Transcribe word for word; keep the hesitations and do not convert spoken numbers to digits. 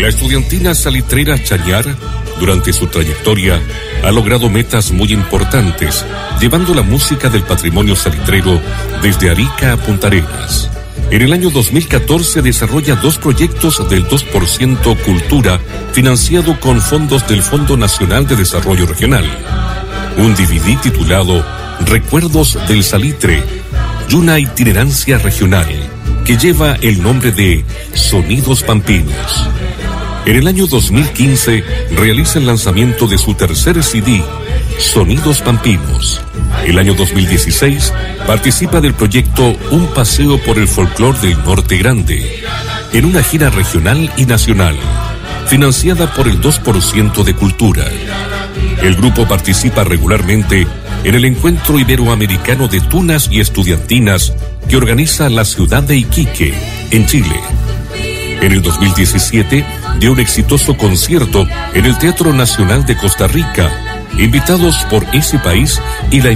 La estudiantina salitrera Chañar, durante su trayectoria, ha logrado metas muy importantes, llevando la música del patrimonio salitrero desde Arica a Punta Arenas. En el año dos mil catorce desarrolla dos proyectos del dos por ciento Cultura, financiado con fondos del Fondo Nacional de Desarrollo Regional. Un D V D titulado Recuerdos del Salitre y una itinerancia regional que lleva el nombre de Sonidos Pampinos. En el año dos mil quince realiza el lanzamiento de su tercer C D, Sonidos Pampinos. El año dos mil dieciséis participa del proyecto Un Paseo por el Folclor del Norte Grande, en una gira regional y nacional, financiada por el dos por ciento de Cultura. El grupo participa regularmente en el Encuentro Iberoamericano de Tunas y Estudiantinas que organiza la ciudad de Iquique, en Chile. En el dos mil diecisiete dio un exitoso concierto en el Teatro Nacional de Costa Rica, invitados por ese país y la